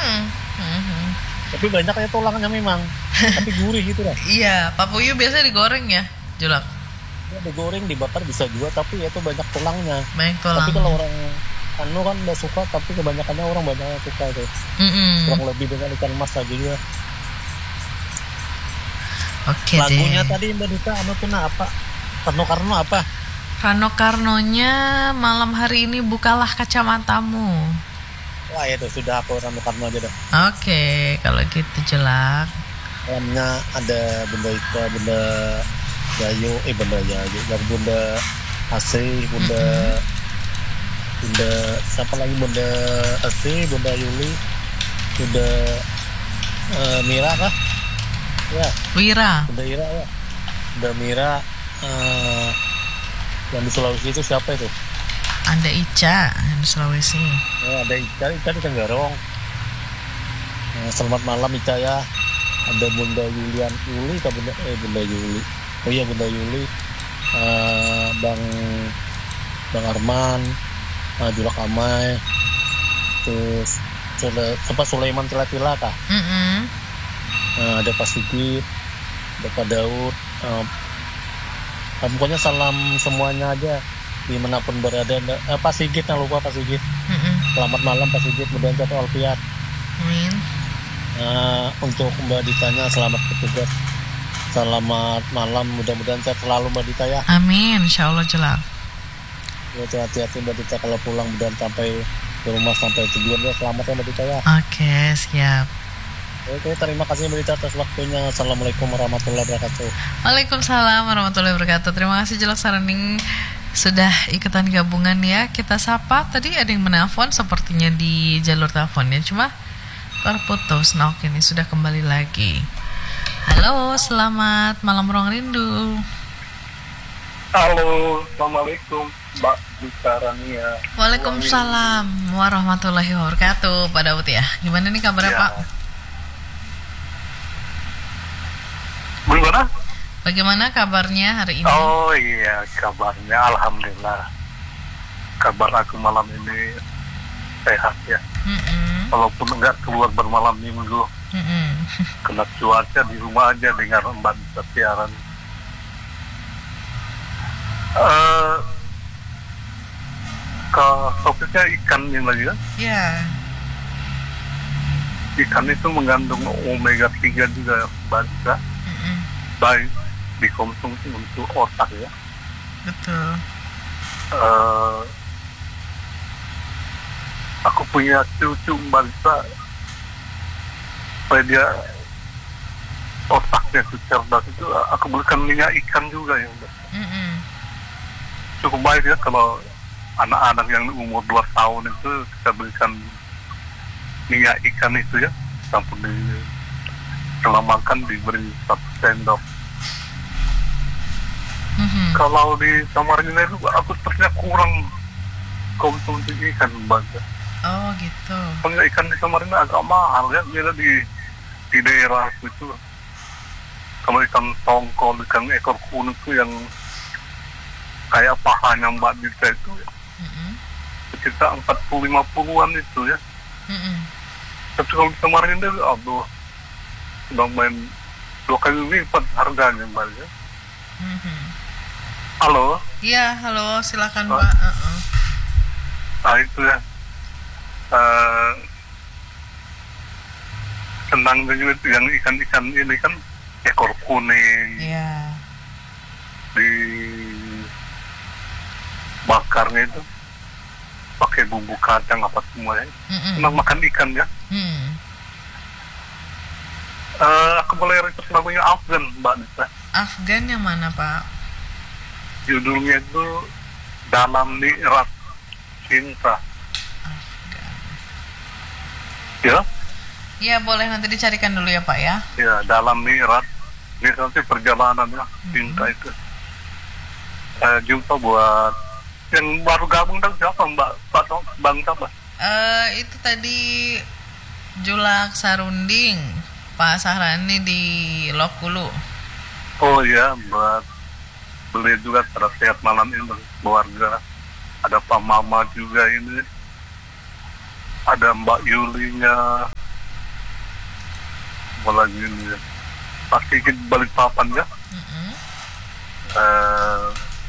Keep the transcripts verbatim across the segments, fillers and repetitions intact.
Mm-mm. Mm-mm. Tapi banyak ya tulangnya memang. Tapi gurih gitu lah. Iya, papuyu biasanya digoreng ya, Julak. Ya, digoreng, dibakar bisa juga, tapi ya itu banyak tulangnya. Banyak Tapi tulang. kalau orang anu kan nggak suka, tapi kebanyakannya orang banyak yang suka itu. Mm-mm. Kurang lebih dengan ikan mas aja juga. Oke Lagunya deh. tadi Mbak Dita anu tuh nah apa? Karno Karno apa? Rano Karnonya malam hari ini bukalah kacamatamu. Wah itu sudah aku Karno Karno aja dah. Oke, kalau gitu Julak. Dalamnya ada benda Ika, benda Gayo, eh benda Gayo, dan bunda Asri, bunda Mm-mm. bunda siapa lagi bunda Asri, bunda Yuli, bunda uh, Mira kah? Ya, Wira. bunda Ira ya. Bunda Mira uh, yang di Sulawesi itu siapa itu? Ada Ica yang di Sulawesi. Oh, ada Ica, Ica di Tenggarong. Uh, selamat malam Ica ya. Ada Bunda Yulian Yuli, kah bunda eh Bunda Yuli. Oh iya Bunda Yuli. Uh, Bang Bang Arman, uh, Julak Amai, terus Sule, apa Sulaiman Tila-Tila kah? Mm-mm. Uh, ada Pak Sigit, ada Pak Daud. Uh, uh, pokoknya salam semuanya aja dimanapun berada. Uh, Pak Sigit, jangan lupa Pak Sigit. Mm-mm. Selamat malam Pak Sigit, mudah-mudahan jatuh alfiat. Amin. Uh, untuk Mbak Ditanya selamat bertugas. Selamat malam, mudah-mudahan sehat selalu Mbak Dita ya. Amin, insya Allah Julak. Ya, hati-hati Mbak Dita kalau pulang mudah sampai ke rumah sampai tujuan ya. Selamat ya Mbak Dita ya. Oke, siap. Oke, terima kasih Mbak Dita atas waktunya. Assalamualaikum warahmatullahi wabarakatuh. Waalaikumsalam warahmatullahi wabarakatuh. Terima kasih Julak Saranding sudah ikutan gabungan ya. Kita sapa, tadi ada yang menelpon sepertinya di jalur teleponnya, cuma terputus. Nah oke, ini sudah kembali lagi. Halo, selamat malam Ruang Rindu. Halo, Assalamualaikum Mbak Dita Rania. Waalaikumsalam warahmatullahi wabarakatuh Pak Daud ya. Gimana nih kabarnya Ya. Pak? Bagaimana? Bagaimana kabarnya hari ini? Oh iya, kabarnya Alhamdulillah. Kabar aku malam ini sehat ya. Mm-mm. Walaupun enggak keluar bermalam minggu, Mm-mm. kena cuaca di rumah aja dengar Mbak Dita siaran. Uh, ke topiknya ikan ini lagi ya. Ya. Ikan itu mengandung omega tiga juga Mbak Dita. Mm-mm. Baik dikonsumsi untuk otak ya. Betul. Uh, aku punya cucu Mbak Dita, supaya dia otaknya itu cerdas itu aku belikan minyak ikan juga ya Mbak. Mm-mm. Cukup baik ya kalau anak-anak yang umur dua tahun itu kita berikan minyak ikan itu ya, sampai diselamatkan diberi satu sendok. Mm-hmm. Kalau di Samarinda itu aku sepertinya kurang konsumsi ikan Mbak. Oh gitu. Soalnya ikan di Samarinda agak mahal ya, bila di di daerah itu. Kalau ikan tongkol, ikan ekor kuning itu yang kayak pahanya Mbak Dita itu ya, Mm-mm. sekitar empat puluh lima puluhan itu ya. Mm-mm. Tapi kalau di Samarinda, aduh, sudah main dua kali lipat harganya Mbak ya. Mm-hmm. Halo? Iya, halo, silakan Oh. Pak. Uh-uh. Nah itu ya. Uh, senang juga itu yang ikan-ikan ini kan ekor kuning. Iya. Di bakarnya itu pakai bumbu kacang apa semua ya. Mm-mm. Senang makan ikan ya. Hmm. Uh, aku boleh request lagunya Afgan Mbak Dita. Afgan yang mana Pak? Judulnya itu Dalam Mi'raj Cinta. Afgan. Ya, Iya boleh, nanti dicarikan dulu ya Pak ya. ya Dalam Mi'raj. Ini nanti perjalanan ya, cinta itu. Uh, jumpa buat yang baru gabung dan siapa Mbak Pak Bang siapa? Eh itu tadi Julak Sarunding, Pak Sahrani di Lokulu. Oh ya, buat beli juga pada sehat malam ini keluarga. Ada Pak Mama juga ini. Ada Mbak Yulinya, apalagi ini ya. Pasti ikut balik papan ya. Mm-mm. Eh,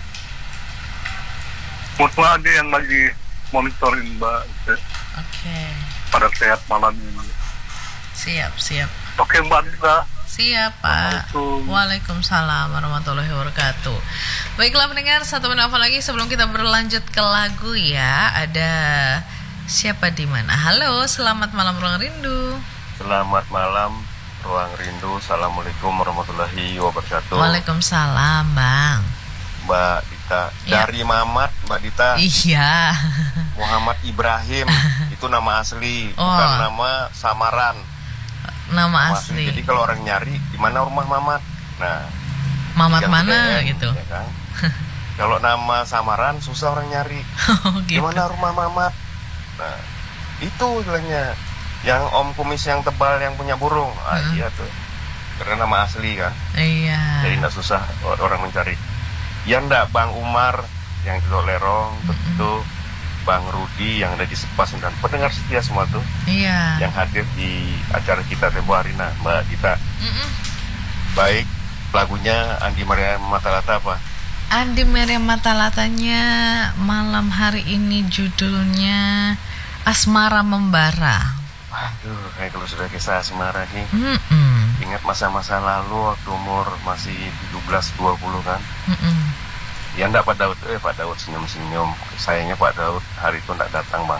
mungkin ada yang lagi monitorin Mbak gitu, Oke. pada sehat malam ini. Siap, siap. Oke Mbak Dita. Siap, Pak. Assalamualaikum. Waalaikumsalam warahmatullahi wabarakatuh. Baiklah pendengar, satu menelpon lagi sebelum kita berlanjut ke lagu ya. Ada siapa di mana? Halo, selamat malam Ruang Rindu. Selamat malam Ruang Rindu. Assalamualaikum warahmatullahi wabarakatuh. Waalaikumsalam, Bang. Mbak Dita, Ya. dari Mamat Mbak Dita. Iya. Muhammad Ibrahim itu nama asli, Oh. bukan nama samaran. Nama Nama asli. Jadi kalau orang nyari di mana rumah Mamat, nah Mamat ikan mana B M, gitu. ya kan? Kalau nama samaran susah orang nyari. Oh, Di gitu. mana rumah Mamat? Nah itu istilahnya. Yang Om Kumis yang tebal yang punya burung, ah, Hmm. iya tuh. Karena nama asli kan. Iya. Jadi tidak susah orang mencari. Ya ndak Bang Umar yang di Lerong, Mm-mm. itu Bang Rudi yang ada di Sepas dan pendengar setia semua tuh Iya. yang hadir di acara kita tempo hari nah Mbak Dita. Mm-mm. Baik, lagunya Andi Maria Matalata apa? Andi Meriam Matalatanya malam hari ini judulnya Asmara Membara. Waduh, kayak kalau sudah kisah asmara nih. Mm-mm. Ingat masa-masa lalu waktu umur masih tujuh belas dua puluh kan. Mm-mm. Ya enggak Pak Daud, eh Pak Daud senyum-senyum. Sayangnya Pak Daud hari itu enggak datang Bang.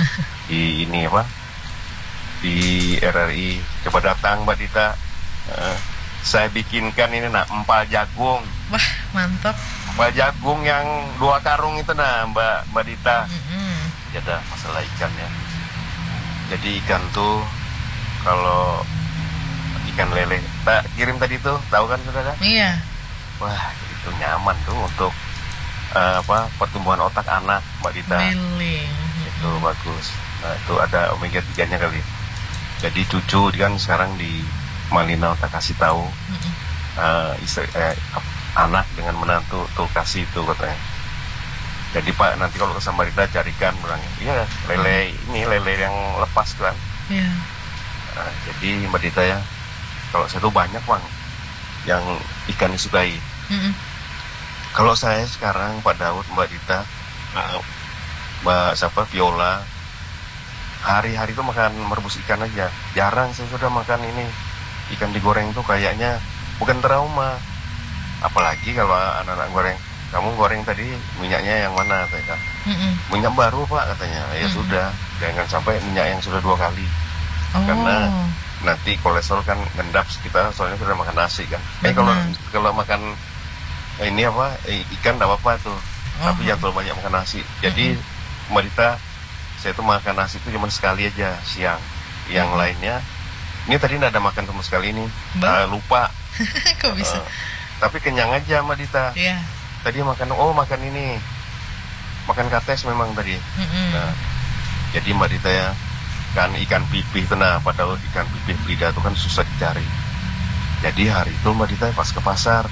Di ini apa? Di R R I. Coba datang Mbak Dita. Eh, saya bikinkan ini nak empal jagung. Wah, mantap. Empal jagung yang dua karung itu nah Mbak Mbak Dita. Mm-mm. Ya ada masalah ikan ya. Jadi ikan tuh kalau ikan lele, tak kirim tadi tuh, tahu kan saudara? Iya. Wah, itu nyaman tuh untuk eh, apa pertumbuhan otak anak Mbak Dita. Miling. Itu bagus. Nah, itu ada omega tiga-nya kali. Jadi cucu kan sekarang di Malina tak kasih tahu Mm-mm. eh, istri, eh, anak dengan menantu tuh kasih itu katanya. Jadi Pak nanti kalau ke Samarinda carikan bilangnya. Iya, lele ini lele yang lepas kan. Iya. Nah, jadi Mbak Dita ya, kalau saya tuh banyak Bang yang ikan disukai. Mm-mm. Kalau saya sekarang Pak Daud, Mbak Dita, uh, Mbak siapa Viola, hari-hari tuh makan merebus ikan aja. Jarang saya sudah makan ini ikan digoreng tuh kayaknya bukan trauma. Apalagi kalau anak-anak goreng, kamu goreng tadi minyaknya yang mana katanya? Mm-mm. Minyak baru Pak katanya. Ya Mm-mm. sudah, jangan sampai minyak yang sudah dua kali. Oh. Karena nanti kolesterol kan ngendap kita soalnya sudah makan nasi kan. Eh kalau Benar. kalau makan eh, ini apa eh, ikan tidak apa-apa tuh, Oh. tapi jangan terlalu banyak makan nasi. Jadi Mbak Dita, saya tuh makan nasi itu cuma sekali aja siang. Yang Mm-mm. lainnya, ini tadi tidak ada makan sama sekali nih, Mbak? Eh, lupa. Kok bisa? Eh, tapi kenyang aja Mbak Dita. Iya. Tadi makan oh makan ini, makan kates memang tadi. Mm-mm. Nah, jadi Mbak Dita ya, kan ikan pipih itu nah padahal ikan pipih lidah itu kan susah dicari. Jadi hari itu Mbak Dita pas ke pasar,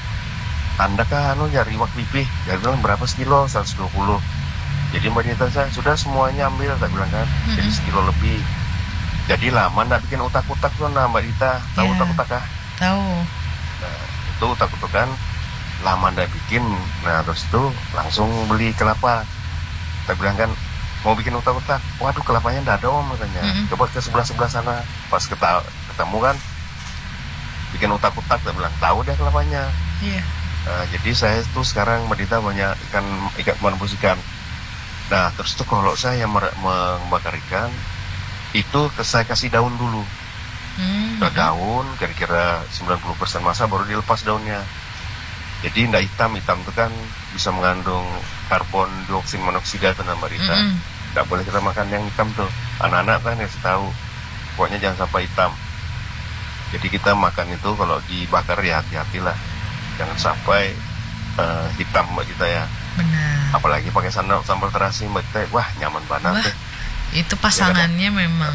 Anda kan anu nyari iwak pipih, dia bilang berapa sekilo? seratus dua puluh. Jadi Mbak Dita saya sudah semuanya ambil, tak bilang kan, jadi Mm-mm. sekilo lebih. Jadi lama ndak bikin utak-utak tuh nah Mbak Dita, tahu Iya. utak-utak kah? Tahu. Nah, itu utak-utak kan lama ndak bikin, nah terus itu langsung beli kelapa. Tak bilang kan mau bikin utak-utak, waduh kelapanya ndak ada Om katanya. Mm-mm. Coba ke sebelah-sebelah sana, pas keta- ketemu kan bikin utak-utak, tak bilang tahu deh kelapanya. Iya. Nah, jadi saya tuh sekarang Mbak Dita banyak ikan ikan merebus ikan. Nah terus tuh kalau saya mer- membakar ikan itu ke- saya kasih daun dulu. Mm-mm. Udah daun kira-kira sembilan puluh persen masa baru dilepas daunnya. Jadi ndak hitam, hitam itu kan bisa mengandung karbon dioksid monoksida tuh Mbak Rita. Mm-mm. Nggak boleh kita makan yang hitam tuh. Anak-anak kan ya tahu. Pokoknya jangan sampai hitam. Jadi kita makan itu kalau dibakar ya hati-hatilah. Jangan sampai eh, hitam Mbak Rita ya. Benar. Apalagi pakai sambal sambal terasi Mbak Rita. Wah nyaman banget Wah, deh. itu pasangannya memang.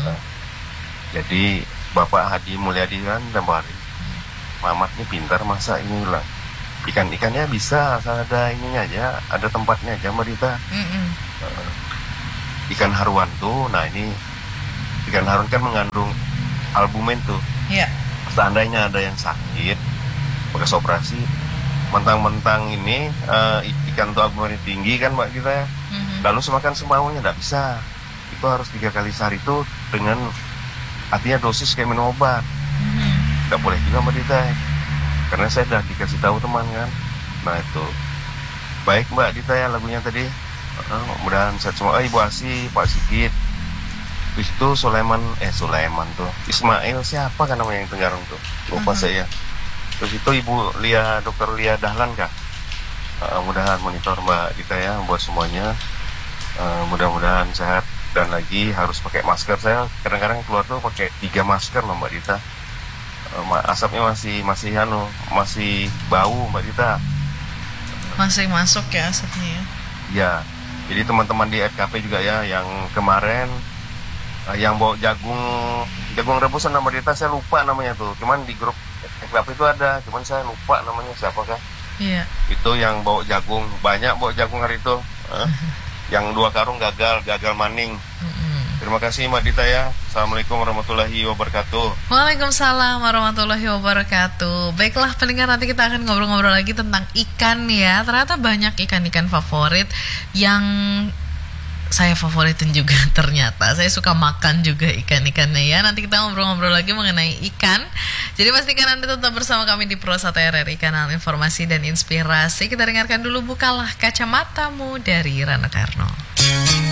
Jadi Bapak Hadi Mulyadi kan tempo hari, Mamat ini pintar masak ini ulang. Ikan-ikannya bisa asal ada ininya aja, ada tempatnya aja Mbak Dita. Mm-mm. Uh, ikan haruan tuh, nah ini ikan haruan kan mengandung albumin tuh. Iya. Seandainya ada yang sakit bekas operasi, mentang-mentang ini uh, ikan tuh albumin tinggi kan Mbak kita ya, Mhm. lalu semakan semaunya nggak bisa. Itu harus tiga kali sehari itu dengan artinya dosis kayak minum obat. Mhm. Nggak boleh juga Mbak Dita ya. Karena saya udah dikasih tahu teman kan. Nah itu baik Mbak Dita ya lagunya tadi. Uh, mudah-mudahan sehat semua. Eh, Ibu Asi, Pak Sigit, terus itu Sulaiman, eh Sulaiman tuh Ismail siapa kan namanya yang Tenggarong tuh, lupa Mhm. saya. Terus itu Ibu Lia, Dokter Lia Dahlan kah? Uh, mudahan monitor Mbak Dita ya buat semuanya. Uh, mudah-mudahan sehat dan lagi harus pakai masker. Saya kadang-kadang keluar tuh pakai tiga masker loh Mbak Dita. Uh, ma- asapnya masih masih anu masih bau Mbak Dita. Masih masuk ya asapnya ya. Ya, jadi teman-teman di R K P juga ya yang kemarin uh, yang bawa jagung jagung rebusan Mbak Dita, saya lupa namanya tuh. Cuman di grup R K P itu ada, cuman saya lupa namanya siapakah. Iya. Itu yang bawa jagung, banyak bawa jagung hari itu. Eh, yang dua karung gagal, gagal maning. Mhm. Terima kasih Mbak Dita ya. Assalamualaikum warahmatullahi wabarakatuh. Waalaikumsalam warahmatullahi wabarakatuh. Baiklah pendengar, nanti kita akan ngobrol-ngobrol lagi tentang ikan ya. Ternyata banyak ikan-ikan favorit yang saya favoritin juga ternyata. Saya suka makan juga ikan-ikannya ya. Nanti kita ngobrol-ngobrol lagi mengenai ikan. Jadi pastikan Anda tetap bersama kami di Pro satu R R I, kanal informasi dan inspirasi. Kita dengarkan dulu Bukalah Kacamatamu dari Rano Karno.